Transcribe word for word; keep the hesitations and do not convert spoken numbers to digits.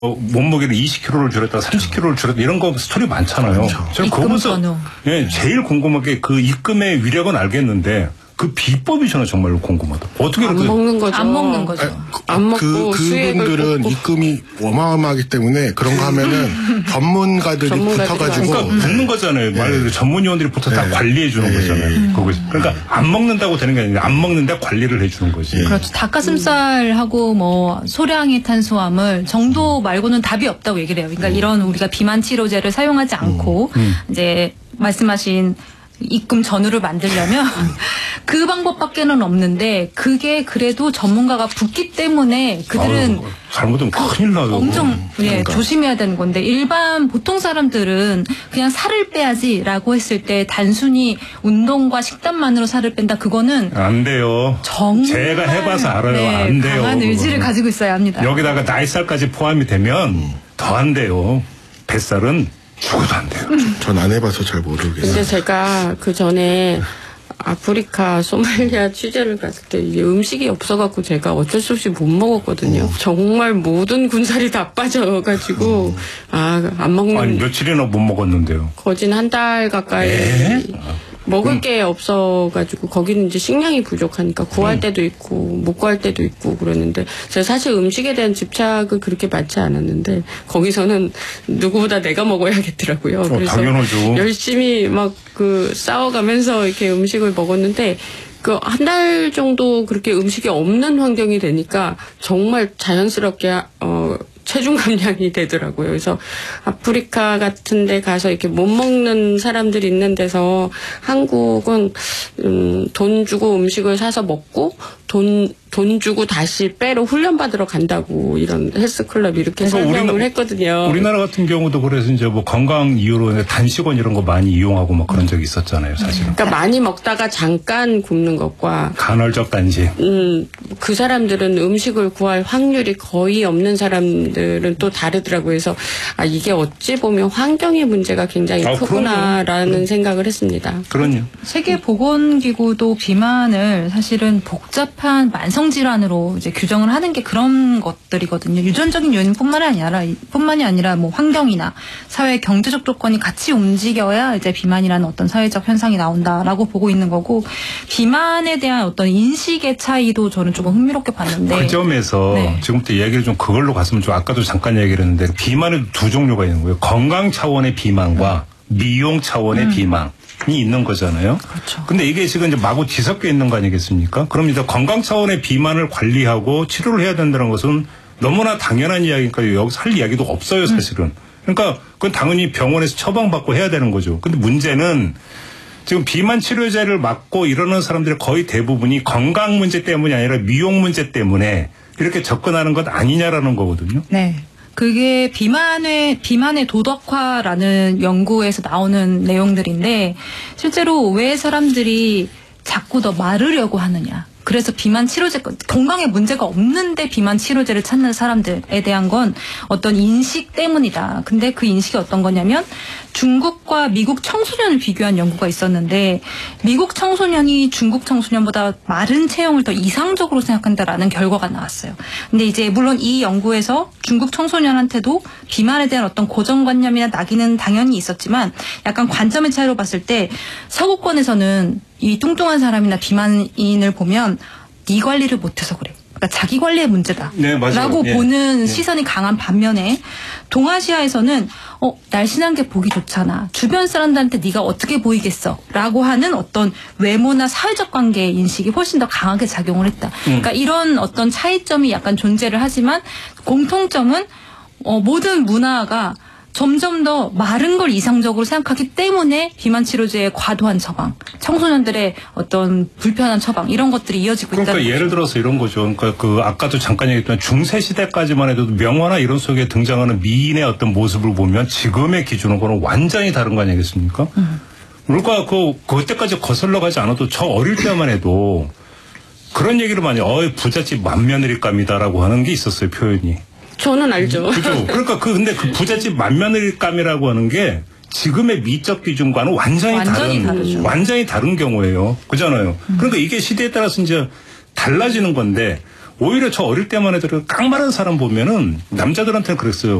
어, 몸무게를 이십 킬로그램를 줄였다가 삼십 킬로그램를 줄였다 이런 거 스토리 많잖아요. 그렇죠. 저는 그거보다 예, 제일 궁금한 게 그 입금의 위력은 알겠는데 그 비법이 저는 정말로 궁금하다. 어떻게 안 이렇게 먹는 거죠. 안 먹는 거죠. 아니, 안 먹고 그, 그분들은 입금이 어마어마하기 때문에 그런 거 하면은 전문가들이 전문가들이 붙어가지고 그러니까 붙는 거잖아요. 말 그대로 전문위원들이 붙어 다 네. 관리해 주는 네. 거잖아요. 음. 거기서. 그러니까 안 먹는다고 되는 게 아니라 안 먹는데 관리를 해 주는 거지. 네. 그렇죠. 닭가슴살하고 뭐 소량의 탄수화물 정도 말고는 답이 없다고 얘기를 해요. 그러니까 이런 우리가 비만 치료제를 사용하지 않고 음. 이제 말씀하신 입금 전후를 만들려면 그 방법밖에는 없는데 그게 그래도 전문가가 붙기 때문에 그들은 아유, 잘못하면 큰일 나요. 엄청 예, 그러니까. 조심해야 되는 건데 일반 보통 사람들은 그냥 살을 빼야지라고 했을 때 단순히 운동과 식단만으로 살을 뺀다 그거는 안 돼요. 정말 제가 해봐서 알아요. 네, 안 돼요. 강한 의지를 그거는. 가지고 있어야 합니다. 여기다가 나이살까지 포함이 되면 더 안 돼요. 뱃살은 죽어도 안 돼요. 전 안 해봐서 잘 모르겠어요. 근데 제가 그 전에 아프리카 소말리아 취재를 갔을 때 이게 음식이 없어갖고 제가 어쩔 수 없이 못 먹었거든요. 어. 정말 모든 군살이 다 빠져가지고 아 안 먹는 아니 며칠이나 못 먹었는데요. 거진 한 달 가까이 에? 먹을 음. 게 없어가지고 거기는 이제 식량이 부족하니까 구할 음. 때도 있고 못 구할 때도 있고 그러는데 제가 사실 음식에 대한 집착은 그렇게 많지 않았는데 거기서는 누구보다 내가 먹어야겠더라고요. 어, 그래서 당연하죠. 열심히 막 그 싸워가면서 이렇게 음식을 먹었는데 그 한 달 정도 그렇게 음식이 없는 환경이 되니까 정말 자연스럽게 어 체중 감량이 되더라고요. 그래서 아프리카 같은 데 가서 이렇게 못 먹는 사람들이 있는 데서 한국은 음, 돈 주고 음식을 사서 먹고 돈, 돈 주고 다시 빼러 훈련받으러 간다고 이런 헬스클럽 이렇게 그러니까 설명을 우리나- 했거든요. 우리나라 같은 경우도 그래서 이제 뭐 건강 이유로 단식원 이런 거 많이 이용하고 막 그런 적이 있었잖아요, 사실은. 그러니까 많이 먹다가 잠깐 굶는 것과 간헐적 단식. 음, 그 사람들은 음식을 구할 확률이 거의 없는 사람들은 또 다르더라고요. 그래서 아, 이게 어찌 보면 환경의 문제가 굉장히 아, 크구나라는 생각을 했습니다. 그럼요. 세계보건기구도 비만을 사실은 복잡한 만성질환으로 이제 규정을 하는 게 그런 것들이거든요. 유전적인 요인뿐만 아니라 뿐만이 아니라 뭐 환경이나 사회 경제적 조건이 같이 움직여야 이제 비만이라는 어떤 사회적 현상이 나온다라고 보고 있는 거고 비만에 대한 어떤 인식의 차이도 저는 조금 흥미롭게 봤는데 그 점에서 네. 지금부터 얘기를 좀 그걸로 갔으면 좀 아까도 잠깐 얘기를 했는데 비만에도 두 종류가 있는 거예요. 건강 차원의 비만과 미용 차원의 음. 비만이 있는 거잖아요. 그렇죠. 근데 이게 지금 이제 마구 뒤섞여 있는 거 아니겠습니까? 그럼 이제 건강 차원의 비만을 관리하고 치료를 해야 된다는 것은 너무나 당연한 이야기니까 여기서 할 이야기도 없어요, 사실은. 그러니까 그건 당연히 병원에서 처방받고 해야 되는 거죠. 근데 문제는 지금 비만 치료제를 맞고 이러는 사람들의 거의 대부분이 건강 문제 때문이 아니라 미용 문제 때문에 이렇게 접근하는 것 아니냐라는 거거든요. 네. 그게 비만의 비만의 도덕화라는 연구에서 나오는 내용들인데 실제로 왜 사람들이 자꾸 더 마르려고 하느냐. 그래서 비만 치료제, 건강에 문제가 없는데 비만 치료제를 찾는 사람들에 대한 건 어떤 인식 때문이다. 근데 그 인식이 어떤 거냐면 중국과 미국 청소년을 비교한 연구가 있었는데 미국 청소년이 중국 청소년보다 마른 체형을 더 이상적으로 생각한다라는 결과가 나왔어요. 근데 이제 물론 이 연구에서 중국 청소년한테도 비만에 대한 어떤 고정관념이나 낙인은 당연히 있었지만 약간 관점의 차이로 봤을 때 서구권에서는 이 뚱뚱한 사람이나 비만인을 보면 네 관리를 못해서 그래. 그러니까 자기 관리의 문제다. 네, 맞아요. 라고 예. 보는 예. 시선이 강한 반면에 동아시아에서는 어, 날씬한 게 보기 좋잖아. 주변 사람들한테 네가 어떻게 보이겠어. 라고 하는 어떤 외모나 사회적 관계의 인식이 훨씬 더 강하게 작용을 했다. 음. 그러니까 이런 어떤 차이점이 약간 존재를 하지만 공통점은 어, 모든 문화가 점점 더 마른 걸 이상적으로 생각하기 때문에 비만 치료제의 과도한 처방, 청소년들의 어떤 불편한 처방 이런 것들이 이어지고 그러니까 있다는 예를 거죠. 들어서 이런 거죠. 그러니까 그 아까도 잠깐 얘기했던 중세 시대까지만 해도 명화나 이런 속에 등장하는 미인의 어떤 모습을 보면 지금의 기준으로는 완전히 다른 거 아니겠습니까? 음. 그러니까 그 그때까지 거슬러 가지 않아도 저 어릴 때만 해도 그런 얘기를 많이 어이 부잣집 맏며느리감이다라고 하는 게 있었어요, 표현이. 저는 알죠. 그죠. 그러니까 그 근데 그 부잣집 맏며느리감이라고 하는 게 지금의 미적 기준과는 완전히, 완전히 다른 다르죠. 완전히 다른 경우예요. 그잖아요. 음. 그러니까 이게 시대에 따라서 이제 달라지는 건데 오히려 저 어릴 때만 해도 깡마른 사람 보면은 남자들한테는 그랬어요.